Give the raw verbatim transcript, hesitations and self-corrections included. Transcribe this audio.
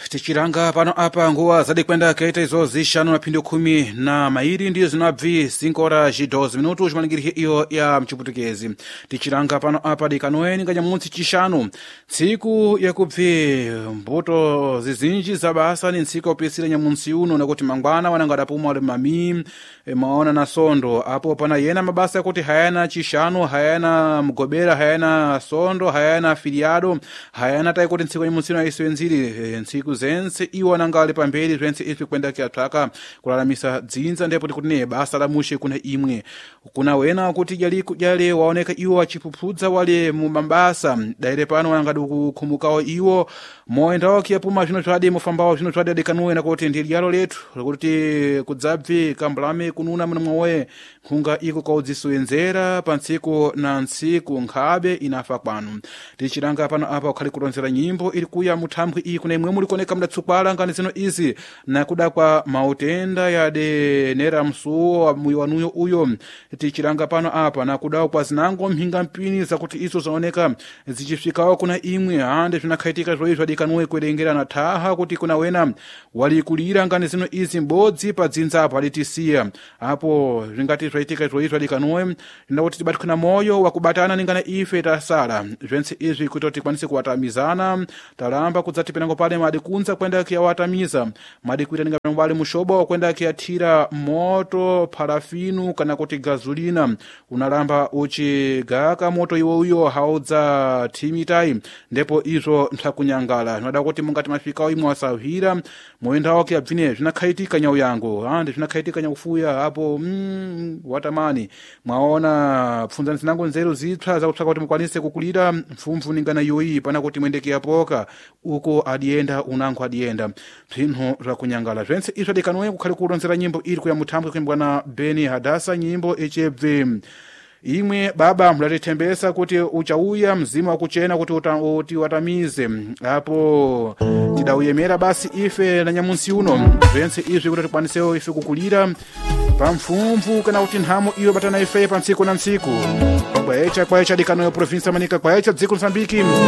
tichiranga pano apa nguwa zadikwenda kaita izo zishanu na phindu khumi na mairi ndiyo zinabvi cinco horas e doze minutos malingirihe iyo ya mchiputukezi. Tichiranga pano apa dikanoeni nganyamutsi chishanu tsiku yakubvi mbuto zizinji za basa ni ntsiku opisira nyamutsi uno nakuti mangwana wananga adapuma ali mami e, maona na sondo apo pana yena mabasa yakuti hayana chishanu hayana mgobera hayana sondo hayana filiado hayana tai kuti ntsiku nyamutsi uno aiswenziri e, ntsiku zense iwo nangali pamberi zvense ifi kwenda kiataka kulalamisa dzinza ndipo kuti ne basa la mushe kuna imwe kuna wena kuti jali kujale waoneka iwo achipuphudza wale mu mabasa daire pano wanangadi kukhumukawo iwo moendawo kiyapuma zvino zvadi mufambawo zvino zvadi adekanuwena kuti ndi lyalo letu kuti kudzabvi kambulame kununa mnamwe kunga iko kaudziswenzera pa ntsiku na ntsiku nkhabe inafa kwanu. Tichiranga pano apa ukhali kulonzera nyimbo ili kuya muthambwi iyi kuna imwe muli koneka mdatsukwala ngani zino izi na kuda kwa mautenda ya de nera msuo muiwanuyo uyo. Tichiranga pano apa na kuda kwa zinango mhinga mpini za kuti izo zaoneka zichifikawo kuna imwe ande zvinakhaitika zvoizvo adikanuwe kuerengera na thaha kuti kuna wena walikulira ngani zino izi mbodzi pa dzinza apa alitisiya apo zvingati zvaitika zvoizvo adikanuwe ndakuti tibatikana moyo wakubatana ningana ife tasala zvense izvi kuti tikwanise kuwatamizana talamba kudzati penango pale madi kunza kwenda kiyawatamiza madi kuita ninga mbali mushobo kwenda kiyathira moto parafinu kana kuti gazulina unalamba uchigaka moto iwo uyo haudza timitai ndipo izvo nthakunyangala nada kuti mungati mafikawo imwe wasavhira moendawo kiyabvine zvinakhaitika nyau yangu ande zvinakhaitika nyaufuya hapo mm, watamani mwaona pfunza zinango nzeru zitsva zakutsvaka kuti mukwanise kukulira mfumvu ningana yoyi pana kuti mwendeke yapoka uko adienda unango adienda zvinhu zvakunyangala zvense izvo dikanowe kukhali kulonzera nyimbo iri kuya muthambwe kwembwa na Beni Hadasa nyimbo echebve imwe baba mlatitembesa kuti uchauya mzima wakuchena kuti uta, uti watamize apo tidauyemera basi ife na nyamunsi uno zvense izvi kuti tikwanisewo ife kukulira pamfumvu kana kuti nhamo iyo batana ife pa ntsiku na ntsiku kwaecha kwaecha dikanoyo provinsa manika kwaecha dziko Mozambiki